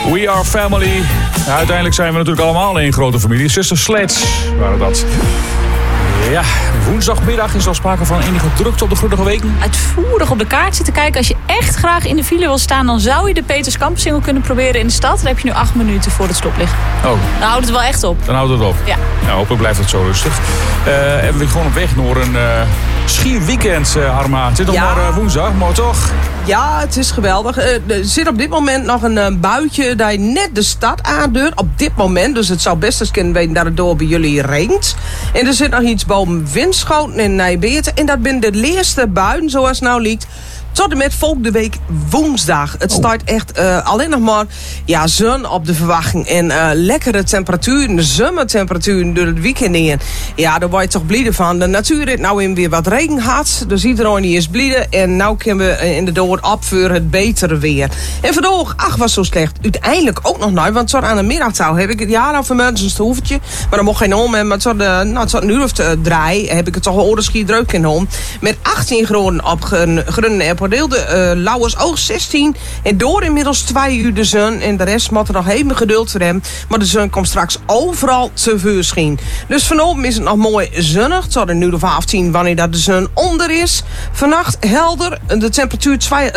We are family. Ja, uiteindelijk zijn we natuurlijk allemaal één grote familie. Sister Sledge waren dat. Ja, woensdagmiddag is al sprake van enige drukte op de Groenige Weken. Uitvoerig op de kaart zitten kijken. Als je echt graag in de file wil staan, dan zou je de Peters Campusingel kunnen proberen in de stad. Dan heb je nu 8 minuten voor het stoplicht. Oh. Dan houdt het wel echt op. Dan houdt het op. Ja. Nou, hopelijk blijft het zo rustig. En we gewoon op weg naar een schier weekend, Harma. Het is nog maar woensdag, maar toch? Ja, het is geweldig. Er zit op dit moment nog een buitje dat je net de stad aandeurt. Op dit moment, dus het zou best eens kunnen weten dat het door bij jullie regent. En er zit nog iets boven Winschoten en Nijbeert. En dat zijn de leerste buien, zoals het nou lijkt. Tot en met volgende week woensdag. Het staat echt alleen nog maar zon op de verwachting. En lekkere temperaturen, de zomertemperaturen door het weekend in. Ja, daar word je toch blij van. De natuur heeft nou even weer wat regen gehad. Dus iedereen is blij. En nou kunnen we inderdaad op voor het betere weer. En vandaag, was zo slecht. Uiteindelijk ook nog nooit. Want zo aan de middagtaal heb ik het nou vanmorgen een stoeltje. Maar dan mocht geen om. Maar het zat een uur of 3 heb ik het toch al oorderschiet druk in om. Met 18 graden op Grunnen Airport. De Lauwers oog 16. En door inmiddels 2 uur de zon. En de rest moet er nog even geduld voor hem. Maar de zon komt straks overal tevoorschijn. Dus vanavond is het nog mooi zonnig. Het zal een uur of 18 wanneer dat de zon onder is. Vannacht helder. De temperatuur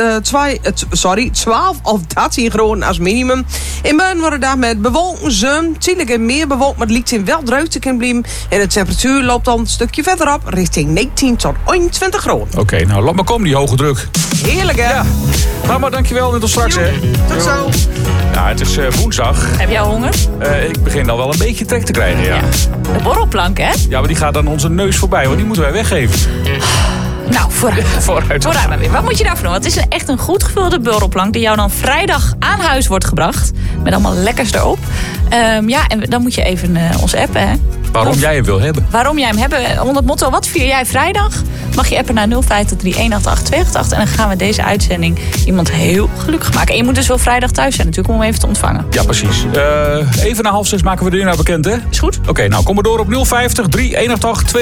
12 of 13 graden als minimum. In morgen worden daar met bewolken zon. Tijdelijk en meer bewolkt. Maar het ligt in wel druk te kunnen blijven. En de temperatuur loopt dan een stukje verderop. Richting 19 tot 21 graden. Oké, nou laat maar komen die hoge druk. Heerlijk, hè? Ja. Maar dankjewel en tot straks, hè. Tot zo. Ja, het is woensdag. Heb jij honger? Ik begin al wel een beetje trek te krijgen, ja. De borrelplank, hè? Ja, maar die gaat aan onze neus voorbij, want die moeten wij weggeven. Nou, vooruit. Vooruit maar weer. Wat moet je daarvoor doen? Want het is echt een goed gevulde borrelplank die jou dan vrijdag aan huis wordt gebracht. Met allemaal lekkers erop. En dan moet je even ons appen, hè? Waarom jij hem wil hebben. Waarom jij hem hebben. Onder het motto, wat vier jij vrijdag? Mag je appen naar 0503188 en dan gaan we deze uitzending iemand heel gelukkig maken. En je moet dus wel vrijdag thuis zijn natuurlijk om hem even te ontvangen. Ja, precies. Even na 5:30 maken we de inhoud bekend, hè? Is goed. Oké, nou kom maar door op 0503188